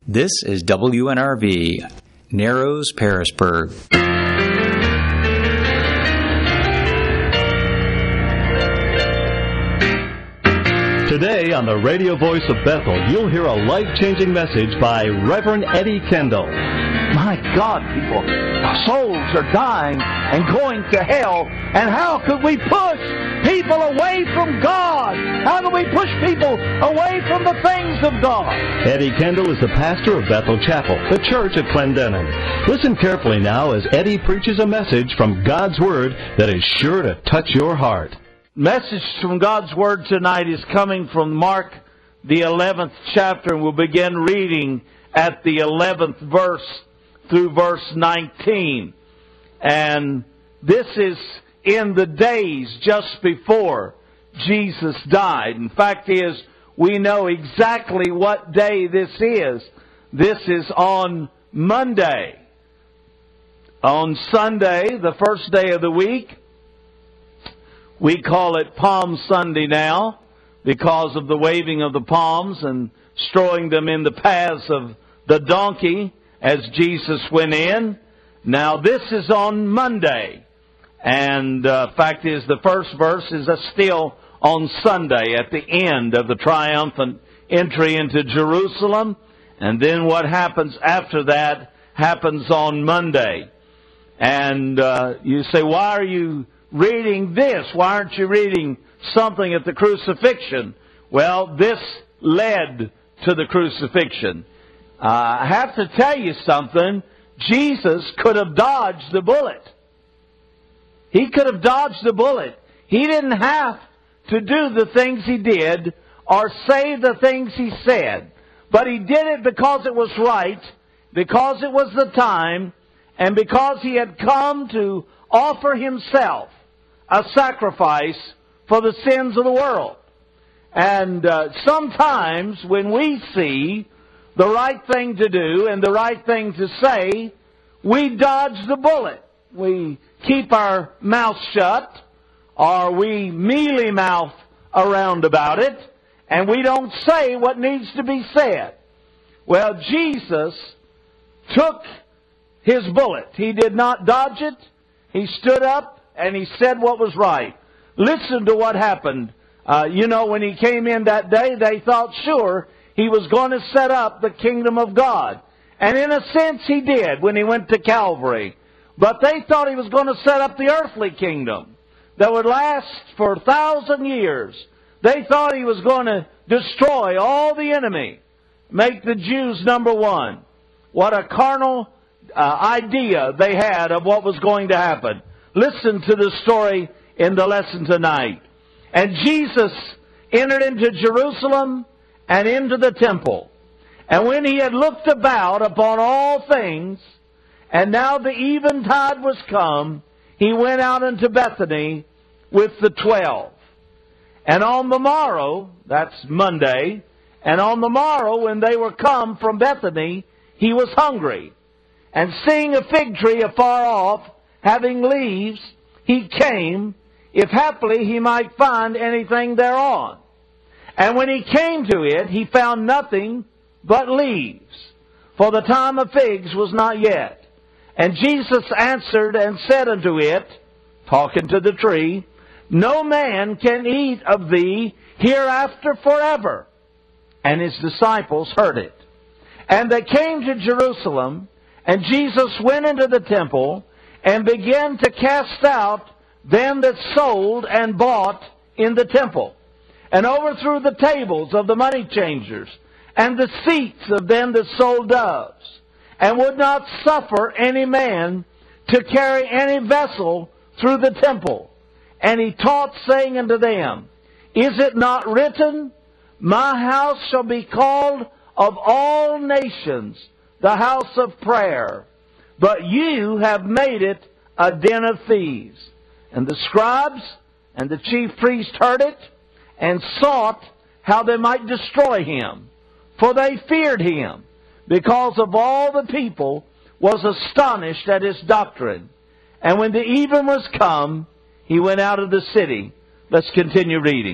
This is WNRV, Narrows, Pearisburg. Today on the radio voice of Bethel, you'll hear a life-changing message by Reverend Eddie Kendall. My God, people, souls are dying and going to hell. And how could we push people away from God? How do we push people away from the things of God? Eddie Kendall is the pastor of Bethel Chapel, the church at Clendenin. Listen carefully now as Eddie preaches a message from God's Word that is sure to touch your heart. Message from God's Word tonight is coming from Mark, the 11th chapter, and we'll begin reading at the 11th verse through verse 19. And this is in the days just before Jesus died. In fact is, we know exactly what day this is. This is on Monday. On Sunday, the first day of the week, we call it Palm Sunday now because of the waving of the palms and strewing them in the paths of the donkey as Jesus went in. Now this is on Monday. And fact is, the first verse is still on Sunday at the end of the triumphant entry into Jerusalem. And then what happens after that happens on Monday. And you say, why are you reading this? Why aren't you reading something at the crucifixion? Well, this led to the crucifixion. I have to tell you something. Jesus could have dodged the bullet. He could have dodged the bullet. He didn't have to do the things he did or say the things he said. But he did it because it was right, because it was the time, and because he had come to offer himself a sacrifice for the sins of the world. And sometimes when we see the right thing to do and the right thing to say, we dodge the bullet. We keep our mouth shut, or we mealy-mouth around about it, and we don't say what needs to be said. Well, Jesus took his bullet. He did not dodge it. He stood up and he said what was right. Listen to what happened. When he came in that day, they thought sure he was going to set up the kingdom of God. And in a sense he did when he went to Calvary. But they thought he was going to set up the earthly kingdom that would last for 1,000 years. They thought he was going to destroy all the enemy, make the Jews number one. What a carnal idea they had of what was going to happen. Listen to the story in the lesson tonight. And Jesus entered into Jerusalem and into the temple. And when he had looked about upon all things, and now the eventide was come, he went out into Bethany with the 12. And on the morrow, that's Monday, and on the morrow when they were come from Bethany, he was hungry. And seeing a fig tree afar off, having leaves, he came, if haply he might find anything thereon. And when he came to it, he found nothing but leaves, for the time of figs was not yet. And Jesus answered and said unto it, talking to the tree, no man can eat of thee hereafter forever. And his disciples heard it. And they came to Jerusalem, and Jesus went into the temple, and began to cast out them that sold and bought in the temple, and overthrew the tables of the money changers, and the seats of them that sold doves, and would not suffer any man to carry any vessel through the temple. And he taught, saying unto them, is it not written, my house shall be called of all nations the house of prayer, but you have made it a den of thieves. And the scribes and the chief priests heard it, and sought how they might destroy him. For they feared him, because of all the people was astonished at his doctrine. And when the even was come, he went out of the city. Let's continue reading.